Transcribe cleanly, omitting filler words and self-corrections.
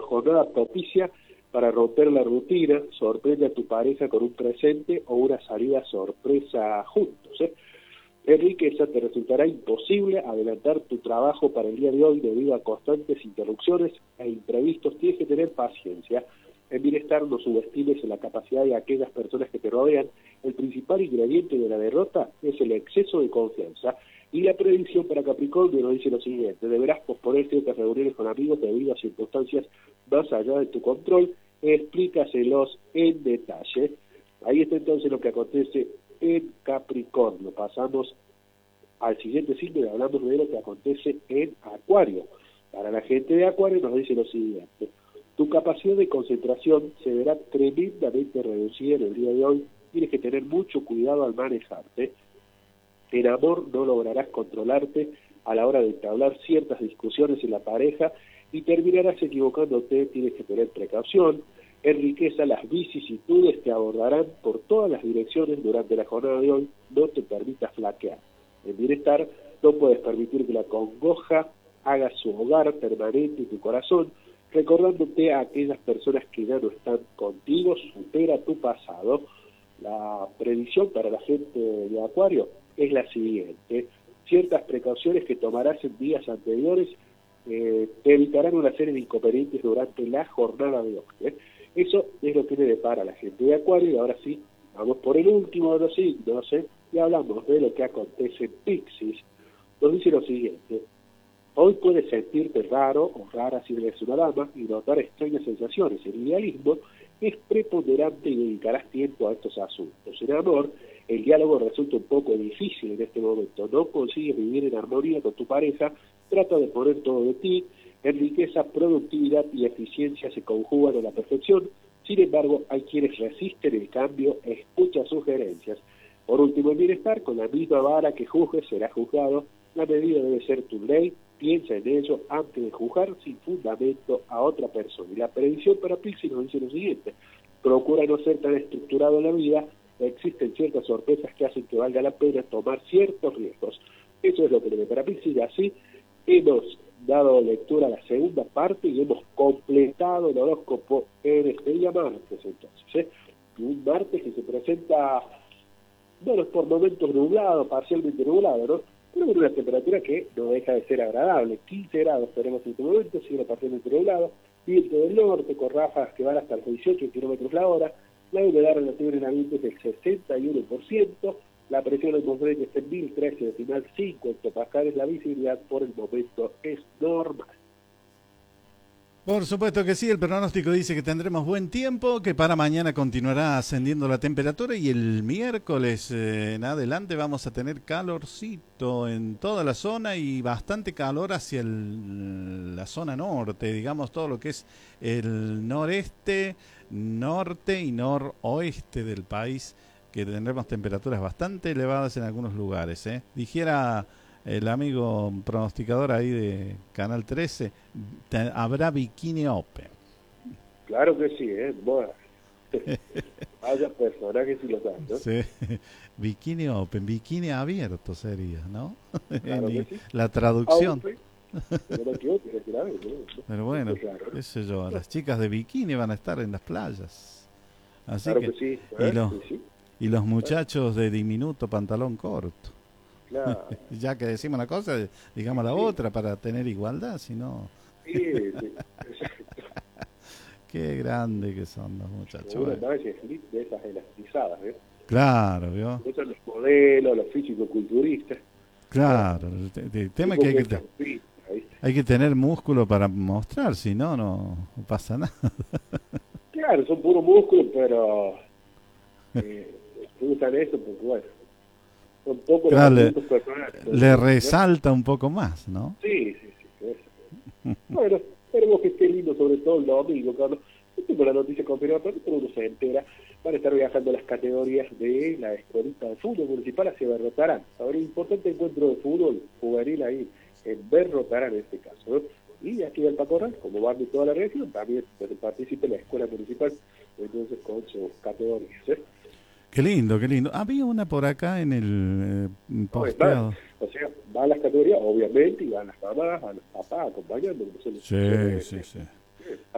jornada propicia para romper la rutina. Sorprende a tu pareja con un presente o una salida sorpresa juntos. Enriqueza, te resultará imposible adelantar tu trabajo para el día de hoy debido a constantes interrupciones e imprevistos. Tienes que tener paciencia. En bienestar, no subestimes la capacidad de aquellas personas que te rodean. El principal ingrediente de la derrota es el exceso de confianza. Y la predicción para Capricornio nos dice lo siguiente: deberás posponer ciertas reuniones con amigos debido a circunstancias más allá de tu control. Explícaselos en detalle. Ahí está entonces lo que acontece en Capricornio. Pasamos al siguiente signo y hablamos de lo que acontece en Acuario. Para la gente de Acuario nos dice lo siguiente: tu capacidad de concentración se verá tremendamente reducida en el día de hoy. Tienes que tener mucho cuidado al manejarte. En amor no lograrás controlarte a la hora de entablar ciertas discusiones en la pareja y terminarás equivocándote. Tienes que tener precaución. En riqueza, las vicisitudes te abordarán por todas las direcciones durante la jornada de hoy. No te permitas flaquear. En bienestar, no puedes permitir que la congoja haga su hogar permanente en tu corazón, recordándote a aquellas personas que ya no están contigo. Supera tu pasado. La predicción para la gente de Acuario es la siguiente: ciertas precauciones que tomarás en días anteriores te evitarán una serie de inconvenientes durante la jornada de hoy. Eso es lo que le depara a la gente de Acuario. Y ahora sí, vamos por el último de los signos, y hablamos de lo que acontece en Piscis. Nos dice lo siguiente: hoy puedes sentirte raro o rara si eres una dama y notar extrañas sensaciones. El idealismo es preponderante y dedicarás tiempo a estos asuntos. En amor, el diálogo resulta un poco difícil en este momento. No consigues vivir en armonía con tu pareja. Trata de poner todo de ti. En riqueza, productividad y eficiencia se conjugan a la perfección. Sin embargo, hay quienes resisten el cambio. Escucha sugerencias. Por último, en bienestar, con la misma vara que juzgues será juzgado. La medida debe ser tu ley. Piensa en ello antes de juzgar sin fundamento a otra persona. Y la predicción para Piscis nos dice lo siguiente: procura no ser tan estructurado en la vida. Existen ciertas sorpresas que hacen que valga la pena tomar ciertos riesgos. Eso es lo que le para Piscis. Y así hemos dado lectura a la segunda parte y hemos completado el horóscopo en este día martes. Entonces, un martes que se presenta, bueno, por momentos nublado, parcialmente nublado, ¿no? Pero con una temperatura que no deja de ser agradable. 15 grados tenemos en este momento, sigue parcialmente nublado, viento del norte con ráfagas que van hasta los 18 kilómetros la hora. La humedad relativa en el ambiente es del 61%, la presión atmosférica está en 1013,5 hectopascales, la visibilidad por el momento es normal. Por supuesto que sí, el pronóstico dice que tendremos buen tiempo, que para mañana continuará ascendiendo la temperatura y el miércoles en adelante vamos a tener calorcito en toda la zona y bastante calor hacia la zona norte, digamos todo lo que es el noreste, norte y noroeste del país, que tendremos temperaturas bastante elevadas en algunos lugares. Dijera el amigo pronosticador ahí de Canal 13, habrá Bikini Open. Claro que sí, bueno. Vaya personajes y los datos. Sí. Bikini Open, bikini abierto sería, ¿no? Claro que sí. La traducción. Pero bueno, qué sé yo, las chicas de bikini van a estar en las playas. Así claro que sí. Y los muchachos de diminuto pantalón corto. Claro. Ya que decimos una cosa, digamos la otra para tener igualdad, si no. Sí. Qué grande que son los muchachos. Una talla slip de esas elastizadas, Claro, ¿vio? Esos son los modelos, los físico-culturistas. Claro, el tema es que hay que tener músculo para mostrar, si no, no pasa nada. Claro, son puro músculo, pero usan eso porque, bueno, son pocos los atributos personales. Le resalta un poco más, ¿no? Sí. Bueno, esperemos que esté lindo, sobre todo el domingo, Carlos. No tengo la noticia confirmada, pero uno se entera. Van a estar viajando las categorías de la escuelita de fútbol municipal hacia Berrotarán. Habrá un importante encuentro de fútbol juvenil ahí en Berrotarán en este caso, ¿no? Y aquí en Pacorral, como van de toda la región, también participa en la escuela municipal, entonces con sus categorías. Qué lindo, qué lindo. Había una por acá en el posteado. O sea, van las categorías, obviamente, y van las mamás, van los papás acompañando. Sí.